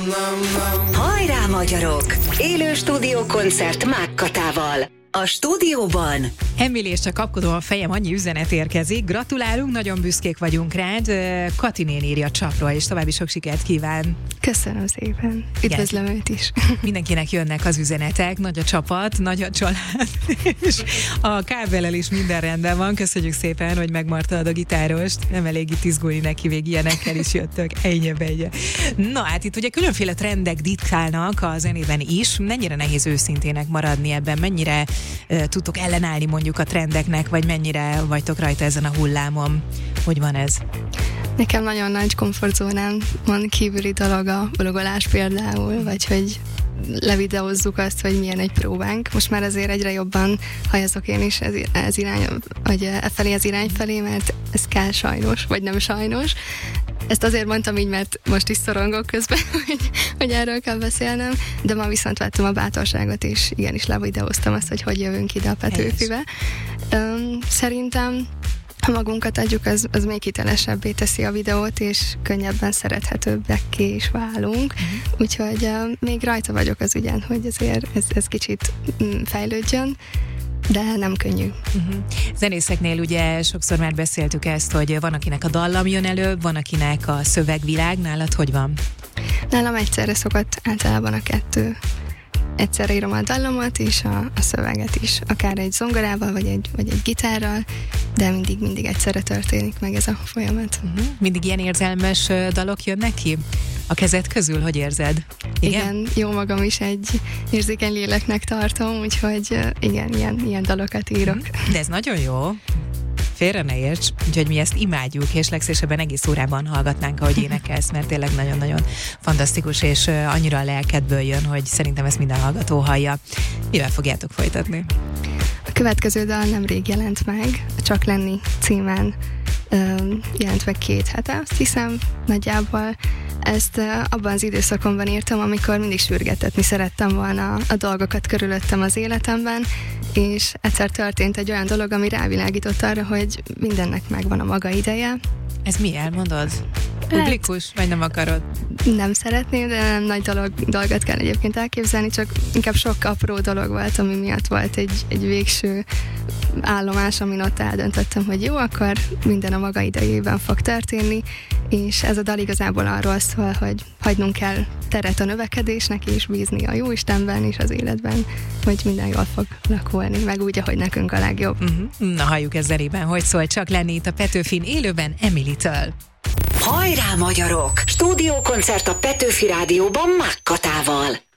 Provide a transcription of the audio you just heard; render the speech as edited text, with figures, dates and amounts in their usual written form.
Hajrá magyarok! Élő stúdiókoncert Mák Katával. A stúdióban Emily és csak kapkodom a fejem, annyi üzenet érkezik. Gratulálunk, nagyon büszkék vagyunk rád. Kati néni írja a csapról, és további sok sikert kíván. Köszönöm szépen. Üdvözlöm őt is. Mindenkinek jönnek az üzenetek, nagy a csapat, nagy a család, és a kábellel is minden rendben van. Köszönjük szépen, hogy megmartad a gitárost. Nem elég itt izgulni neki, még ilyenekkel is jöttök. Ennyi. Na hát itt ugye különféle trendek diktálnak a zenében is. Mennyire nehéz őszintének maradni ebben? Mennyire tudtok ellenállni mondjuk a trendeknek, vagy mennyire vagytok rajta ezen a hullámon? Hogy van ez? Nekem nagyon nagy komfortzónám van kívüli dolog a blogolás például, vagy hogy levideózzuk azt, hogy milyen egy próbánk. Most már azért egyre jobban hajazok én is ez irány, vagy az irány felé, mert ez kell sajnos, vagy nem sajnos. Ezt azért mondtam így, mert most is szorongok közben, hogy erről kell beszélnem, de ma viszont vettem a bátorságot, és igenis levideóztam azt, hogy jövünk ide a Petőfibe. Szerintem ha magunkat adjuk, az még hitelesebbé teszi a videót, és könnyebben szerethetőbbekké is válunk. Úgyhogy még rajta vagyok az ügyen, hogy azért ez kicsit fejlődjön, de nem könnyű. Zenészeknél ugye sokszor már beszéltük ezt, hogy van, akinek a dallam jön előbb, van, akinek a szövegvilág. Nálad hogy van? Nálam egyszerre szokott általában a kettő. Egyszerre írom a dallamot és a szöveget is, akár egy zongorával, vagy egy gitárral, de mindig egyszerre történik meg ez a folyamat. Mindig ilyen érzelmes dalok jönnek ki? A kezed közül, hogy érzed? Igen, jó magam is egy érzékeny léleknek tartom, úgyhogy igen, ilyen dalokat írok. De ez nagyon jó. Félre ne érts, úgyhogy mi ezt imádjuk, és legszívesebben egész órában hallgatnánk, ahogy énekelsz, mert tényleg nagyon-nagyon fantasztikus, és annyira a lelkedből jön, hogy szerintem ezt minden hallgató hallja. Mivel fogjátok folytatni? A következő dal nemrég jelent meg, a Csak lenni címen jelent meg 2 hete, azt hiszem, nagyjából. Ezt abban az időszakomban írtam, amikor mindig sürgetetni szerettem volna a dolgokat körülöttem az életemben, és egyszer történt egy olyan dolog, ami rávilágított arra, hogy mindennek megvan a maga ideje. Ez mi, elmondod? Publikus, vagy nem akarod? Nem szeretném, de nem nagy dolgot kell egyébként elképzelni, csak inkább sok apró dolog volt, ami miatt volt egy végső állomás, amin ott eldöntöttem, hogy jó, akkor minden a maga idejében fog történni, és ez a dal igazából arról szól, hogy hagynunk kell teret a növekedésnek, és bízni a Jóistenben és az életben, hogy minden jól fog alakulni, meg úgy, ahogy nekünk a legjobb. Na, halljuk ez zenében, hogy szól Csak lenni itt a Petőfin élőben Emily-től. Hajrá magyarok! Stúdiókoncert a Petőfi Rádióban Mák Katával.